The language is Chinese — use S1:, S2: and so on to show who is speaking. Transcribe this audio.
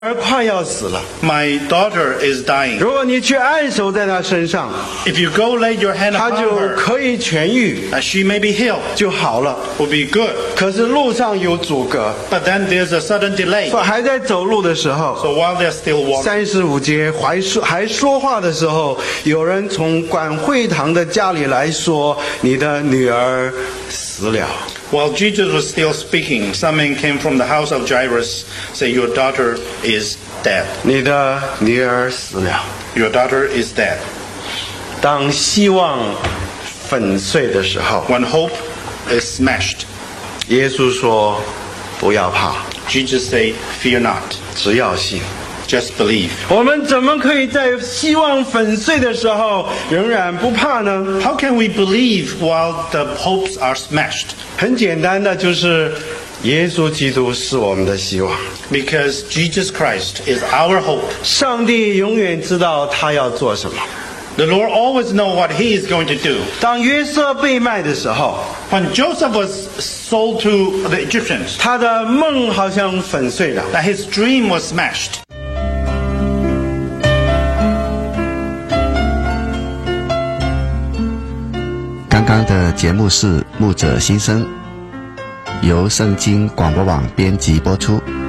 S1: 儿快要死了，
S2: My daughter is dying.
S1: 如果你去按手在她身上，
S2: If you go lay your hand
S1: 她
S2: upon
S1: 就
S2: her,
S1: 可以痊愈，
S2: she may be healed,
S1: 就好了。
S2: will be good.
S1: 可是路上有阻隔，
S2: But then there's a sudden delay.
S1: 还在走路的时候，
S2: So while they're still walking,
S1: 35节还说话的时候，有人从管会堂的家里来说：“你的女儿死了。”
S2: while Jesus was still speaking, some men came from the house of Jairus, say, Your daughter is dead.
S1: 你的女儿死了。
S2: Your daughter is dead.
S1: 当希望粉碎的时候，
S2: When hope is smashed,
S1: 耶稣说：“不要怕，
S2: Jesus say, Fear not,
S1: 只要信。”
S2: just believe.
S1: 我们怎么可以在希望粉碎的时候仍然不怕呢？
S2: How can we believe while the hopes are smashed?
S1: 很简单的，就是耶稣基督是我们的希望。
S2: Because Jesus Christ is our hope.
S1: 上帝永远知道他要做什么。
S2: The Lord always knows what He is going to do.
S1: 当约瑟被卖的时候，
S2: When Joseph was sold to the Egyptians,
S1: 他的梦好像粉碎了。
S2: that his dream was smashed.
S3: 刚刚的节目是牧者心声，由圣经广播网编辑播出。